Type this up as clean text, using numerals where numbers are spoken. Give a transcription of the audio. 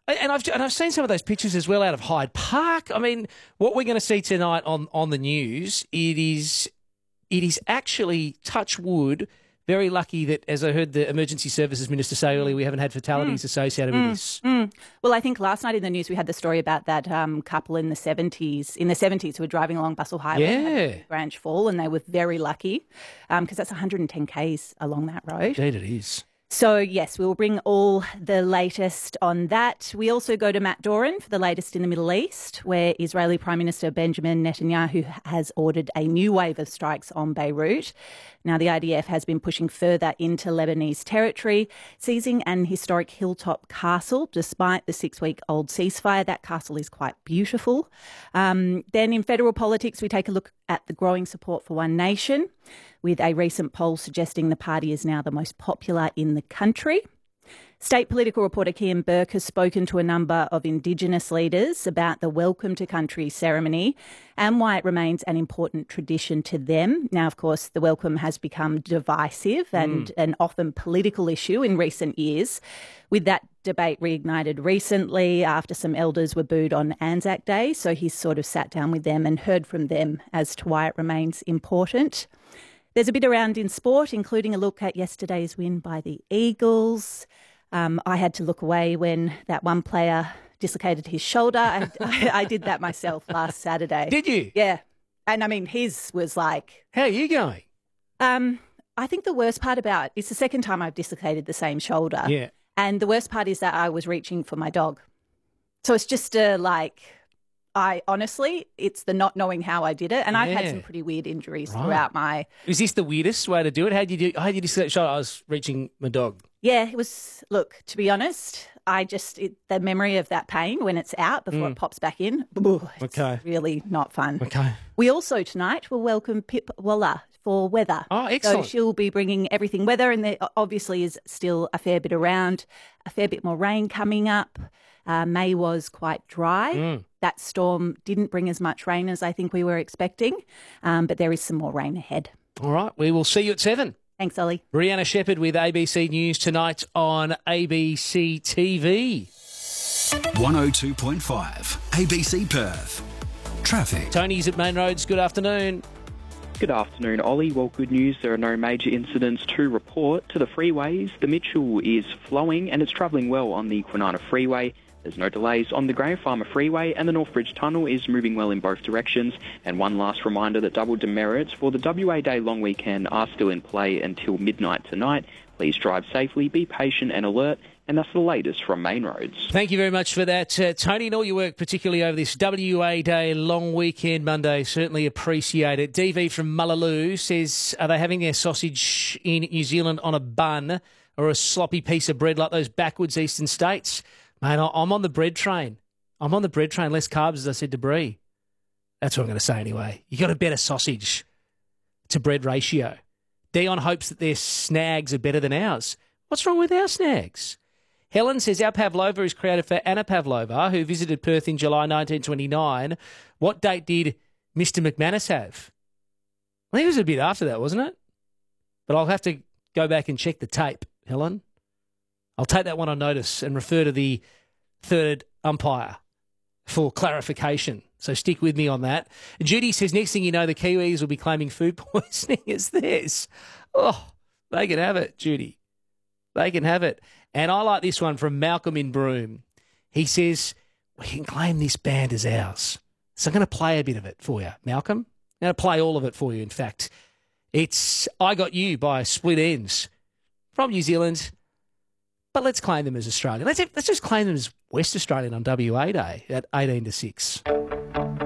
And I've seen some of those pictures as well out of Hyde Park. I mean, what we're going to see tonight on the news, it is actually, touch wood, very lucky that, as I heard the Emergency Services Minister say earlier, we haven't had fatalities associated with this. Well, I think last night in the news we had the story about that couple in the 70s who were driving along Bustle Highway and had a branch fall, and they were very lucky because that's 110 k's along that road. Indeed it is. So, yes, we'll bring all the latest on that. We also go to Matt Doran for the latest in the Middle East, where Israeli Prime Minister Benjamin Netanyahu has ordered a new wave of strikes on Beirut. Now, the IDF has been pushing further into Lebanese territory, seizing an historic hilltop castle despite the 6-week-old ceasefire. That castle is quite beautiful. Then in federal politics, we take a look at the growing support for One Nation, with a recent poll suggesting the party is now the most popular in the country. State political reporter Kian Burke has spoken to a number of Indigenous leaders about the Welcome to Country ceremony and why it remains an important tradition to them. Now, of course, the welcome has become divisive and an often political issue in recent years, with that debate reignited recently after some elders were booed on Anzac Day. So he's sort of sat down with them and heard from them as to why it remains important. There's a bit around in sport, including a look at yesterday's win by the Eagles. I had to look away when that one player dislocated his shoulder. I did that myself last Saturday. Did you? Yeah. And I mean, his was like... How are you going? I think the worst part about it's the second time I've dislocated the same shoulder. Yeah. And the worst part is that I was reaching for my dog. So it's just it's the not knowing how I did it. And I've had some pretty weird injuries throughout my... Is this the weirdest way to do it? How did you dislocate your shoulder? I was reaching my dog. Yeah, it was, look, to be honest, the memory of that pain when it's out before it pops back in, it's really not fun. Okay. We also tonight will welcome Pip Waller for weather. Oh, excellent. So she'll be bringing everything weather, and there obviously is still a fair bit around, a fair bit more rain coming up. May was quite dry. That storm didn't bring as much rain as I think we were expecting, but there is some more rain ahead. All right, we will see you at 7. Thanks, Ollie. Brianna Shepherd with ABC News tonight on ABC TV. 102.5 ABC Perth. Traffic. Tony's at Main Roads. Good afternoon. Good afternoon, Ollie. Well, good news. There are no major incidents to report. To the freeways, the Mitchell is flowing and it's travelling well on the Kwinana Freeway. There's no delays on the Graham Farmer Freeway, and the North Bridge Tunnel is moving well in both directions. And one last reminder that double demerits for the WA Day long weekend are still in play until midnight tonight. Please drive safely, be patient and alert. And that's the latest from Main Roads. Thank you very much for that, Tony, and all your work, particularly over this WA Day long weekend Monday. Certainly appreciate it. DV from Mullaloo says, are they having their sausage in New Zealand on a bun or a sloppy piece of bread like those backwards eastern states? Mate, I'm on the bread train. I'm on the bread train. Less carbs, as I said to Bree. That's what I'm going to say anyway. You got a better sausage to bread ratio. Dion hopes that their snags are better than ours. What's wrong with our snags? Helen says our pavlova is created for Anna Pavlova, who visited Perth in July 1929. What date did Mr. McManus have? I think it was a bit after that, wasn't it? But I'll have to go back and check the tape, Helen. I'll take that one on notice and refer to the third umpire for clarification. So stick with me on that. Judy says, next thing you know, the Kiwis will be claiming food poisoning as theirs. Oh, they can have it, Judy. They can have it. And I like this one from Malcolm in Broome. He says, we can claim this band as ours. So I'm going to play a bit of it for you, Malcolm. I'm going to play all of it for you, in fact. It's I Got You by Split Enz from New Zealand. But let's claim them as Australian. Let's just claim them as West Australian on WA Day at 18 to 6.